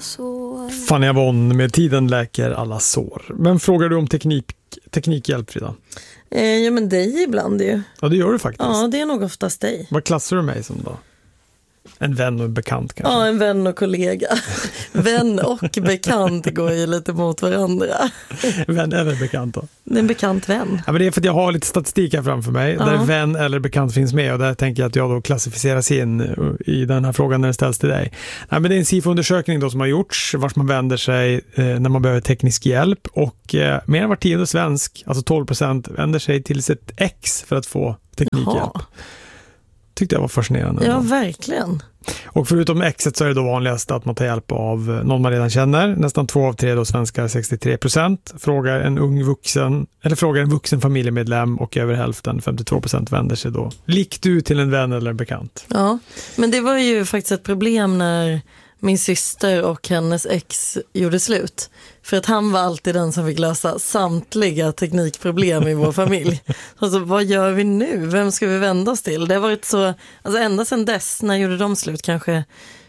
sår. Fanny Avon med Tiden läker alla sår. Men frågar du om teknikhjälp, Frida? Ja, men dig ibland ju. Ja, det gör du faktiskt. Ja, det är nog oftast dig. Vad klassar du mig som då? En vän och en bekant kanske? Ja, en vän och kollega. Vän och bekant går ju lite mot varandra. Vän eller bekant då? Det är en bekant vän. Ja, men det är för att jag har lite statistik här framför mig där vän eller bekant finns med, och där tänker jag att jag då klassificeras in i den här frågan när den ställs till dig. Nej, men det är en SIFO-undersökning då som har gjorts vart man vänder sig när man behöver teknisk hjälp, och mer än var 10:e svensk, alltså 12%, vänder sig till sitt ex för att få teknikhjälp. Jaha. Tyckte jag var fascinerande. Ja, verkligen. Och förutom exet så är det då vanligast att man tar hjälp av någon man redan känner. Nästan 2 av 3 då svenskar, 63%, frågar en vuxen familjemedlem, och över hälften, 52%, vänder sig då likt du till en vän eller en bekant. Ja, men det var ju faktiskt ett problem när min syster och hennes ex gjorde slut. För att han var alltid den som fick lösa samtliga teknikproblem i vår familj. Alltså, vad gör vi nu? Vem ska vi vända oss till? Det har varit så, alltså ända sedan dess, när gjorde de slut? Kanske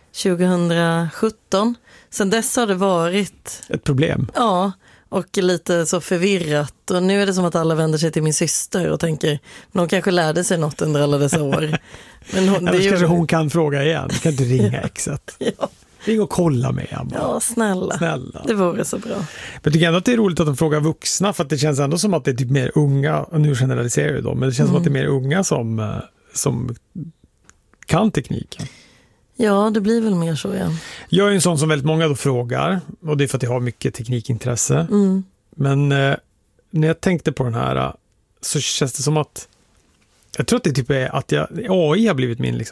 2017. Sen dess har det varit ett problem. Ja, och lite så förvirrat. Och nu är det som att alla vänder sig till min syster och tänker, de kanske lärde sig något under alla dessa år. Men kanske hon kan fråga igen. Kan inte ringa exet? Ja. Ring och kolla med han bara. Ja, snälla. Det vore så bra. Men jag tycker ändå att det är roligt att de frågar vuxna, för att det känns ändå som att det är typ mer unga, och nu generaliserar jag då, men det känns som att det är mer unga som kan tekniken. Ja, det blir väl mer så, ja. Jag är en sån som väldigt många då frågar, och det är för att jag har mycket teknikintresse. Men när jag tänkte på den här så känns det som att jag tror att det typ är att AI har blivit min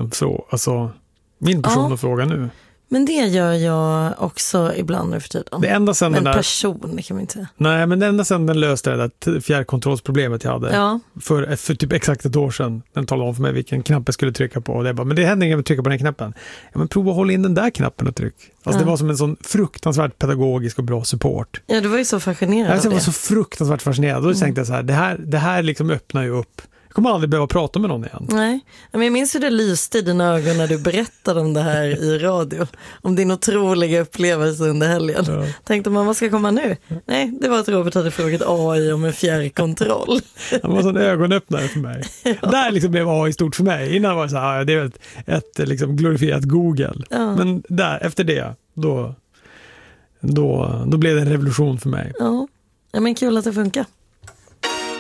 min person att fråga nu. Men det gör jag också ibland nu för tiden. Det enda sen en person kan man inte säga. Nej, men det enda sen den löste det där fjärrkontrollsproblemet jag hade för typ exakt ett år sedan. Den talade om för mig vilken knapp jag skulle trycka på. Och det bara, men det händer inget med att trycka på den knappen. Ja, men prova att hålla in den där knappen och tryck. Alltså det var som en sån fruktansvärt pedagogisk och bra support. Ja, du var ju så fascinerad. Jag var så fruktansvärt fascinerad. Då tänkte jag så här, det här liksom öppnar ju upp. Jag kommer aldrig behöva prata med någon igen. Nej, men jag minns hur det lyste i dina ögon när du berättade om det här i radio. Om din otroliga upplevelse under helgen. Ja. Tänkte man, vad ska komma nu? Nej, det var att Robert hade frågat AI om en fjärrkontroll. Det var en sån ögonöppnare för mig. Ja. Där liksom blev AI stort för mig. Innan var det så här, det är ett liksom glorifierat Google. Ja. Men efter det, då blev det en revolution för mig. Ja, men kul att det funkar.